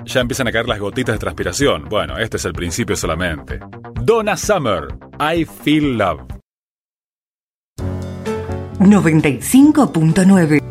ya empiezan a caer las gotitas de transpiración. Bueno, este es el principio solamente. Donna Summer, I Feel Love. 95.9